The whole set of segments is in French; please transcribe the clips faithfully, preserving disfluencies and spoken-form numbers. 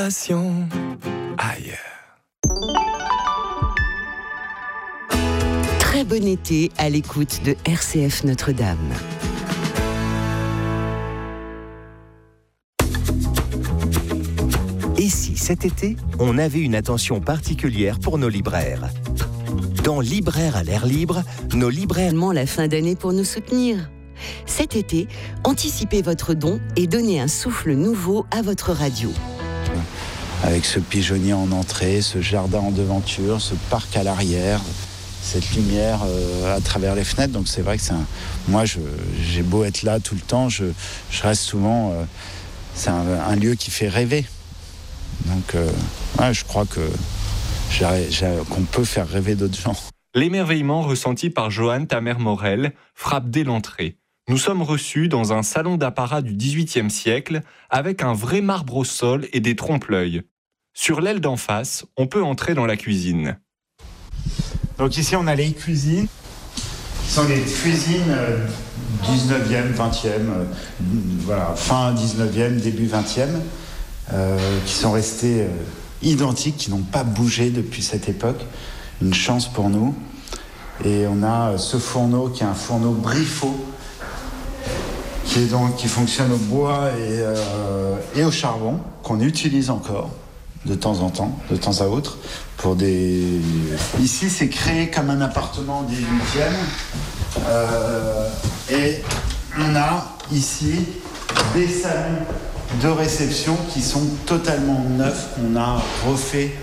Aïe. Très bon été à l'écoute de R C F Notre-Dame. Et si cet été, on avait une attention particulière pour nos libraires ? Dans Libraire à l'air libre, nos libraires... La fin d'année pour nous soutenir. Cet été, anticipez votre don et donnez un souffle nouveau à votre radio. Avec ce pigeonnier en entrée, ce jardin en devanture, ce parc à l'arrière, cette lumière euh, à travers les fenêtres. Donc c'est vrai que c'est un... moi, je, j'ai beau être là tout le temps, je, je reste souvent... Euh, c'est un, un lieu qui fait rêver. Donc euh, ouais, je crois que j'ai, j'ai, qu'on peut faire rêver d'autres gens. L'émerveillement ressenti par Johanne Tamer-Morel frappe dès l'entrée. Nous sommes reçus dans un salon d'apparat du dix-huitième siècle avec un vrai marbre au sol et des trompe-l'œil. Sur l'aile d'en face, on peut entrer dans la cuisine. Donc ici, on a les cuisines. Ce sont des cuisines euh, dix-neuvième, vingtième, euh, voilà, fin dix-neuvième, début vingtième, euh, qui sont restées euh, identiques, qui n'ont pas bougé depuis cette époque. Une chance pour nous. Et on a ce fourneau qui est un fourneau Briffaut, qui, est donc, qui fonctionne au bois et, euh, et au charbon, qu'on utilise encore de temps en temps, de temps à autre, pour des... Ici, c'est créé comme un appartement au dix-huitième. Euh, et on a ici des salons de réception qui sont totalement neufs, qu'on a refait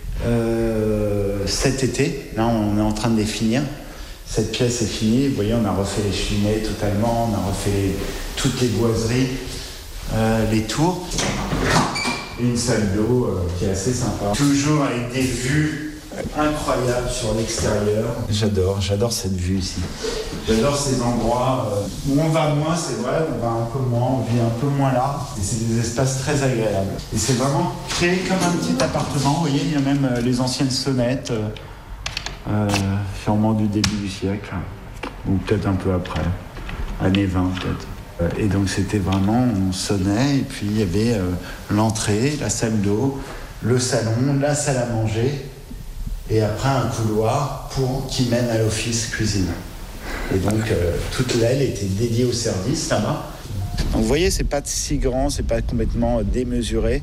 euh, cet été. Là, on est en train de les finir. Cette pièce est finie. Vous voyez, on a refait les cheminées totalement, on a refait toutes les boiseries, euh, les tours. Et une salle d'eau euh, qui est assez sympa. Toujours avec des vues incroyables sur l'extérieur. J'adore, j'adore cette vue ici. J'adore ces endroits euh, où on va moins, c'est vrai, on va un peu moins, on vit un peu moins là. Et c'est des espaces très agréables. Et c'est vraiment créé comme un petit appartement. Vous voyez, il y a même euh, les anciennes sonnettes, euh, euh, sûrement du début du siècle, ou peut-être un peu après, années vingt peut-être. Et donc c'était vraiment, on sonnait et puis il y avait euh, l'entrée, la salle d'eau, le salon, la salle à manger et après un couloir pour, qui mène à l'office cuisine. Et donc euh, toute l'aile était dédiée au service là-bas. Donc vous voyez, c'est pas si grand, c'est pas complètement démesuré.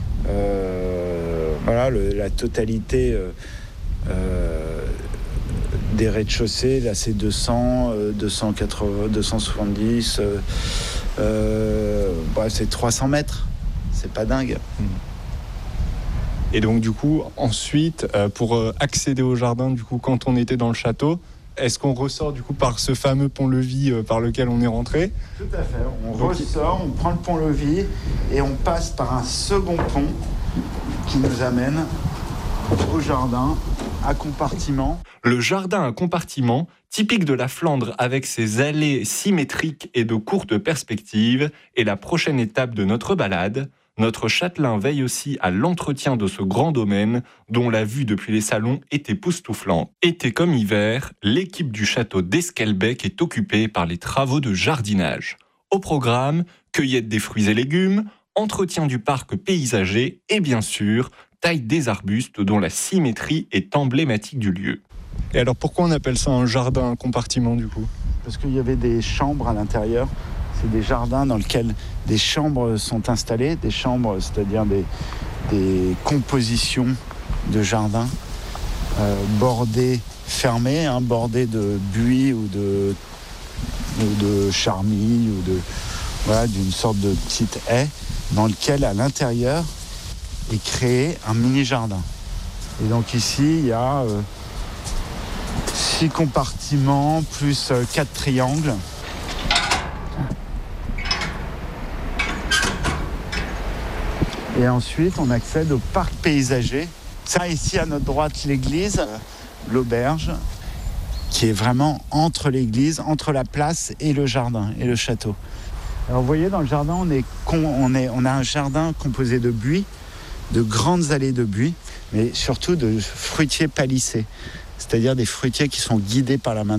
Euh, voilà, le, la totalité euh, euh, des rez-de-chaussée, là c'est deux cents, euh, deux cent quatre-vingts, deux cent soixante-dix, euh, euh, bah, c'est trois cents mètres, c'est pas dingue. Et donc du coup, ensuite, euh, pour euh, accéder au jardin, du coup, quand on était dans le château, est-ce qu'on ressort du coup par ce fameux pont-levis euh, par lequel on est rentré ? Tout à fait, on donc, ressort, on prend le pont-levis et on passe par un second pont qui nous amène au jardin à compartiment. Le jardin à compartiment, typique de la Flandre avec ses allées symétriques et de courtes perspectives, est la prochaine étape de notre balade. Notre châtelain veille aussi à l'entretien de ce grand domaine dont la vue depuis les salons est époustouflante. Été comme hiver, l'équipe du château d'Esquelbecq est occupée par les travaux de jardinage. Au programme, cueillette des fruits et légumes, entretien du parc paysager et bien sûr, taille des arbustes dont la symétrie est emblématique du lieu. Et alors pourquoi on appelle ça un jardin, un compartiment du coup ? Parce qu'il y avait des chambres à l'intérieur. C'est des jardins dans lesquels des chambres sont installées, des chambres, c'est-à-dire des, des compositions de jardins euh, bordées, fermées, hein, bordées de buis ou de, ou de charmilles ou de, voilà, d'une sorte de petite haie dans lequel, à l'intérieur, est créé un mini-jardin. Et donc ici, il y a euh, six compartiments plus euh, quatre triangles. Et ensuite, on accède au parc paysager. Ça, ici, à notre droite, l'église, l'auberge, qui est vraiment entre l'église, entre la place et le jardin, et le château. Alors, vous voyez, dans le jardin, on, est con, on, est, on a un jardin composé de buis, de grandes allées de buis, mais surtout de fruitiers palissés, c'est-à-dire des fruitiers qui sont guidés par la main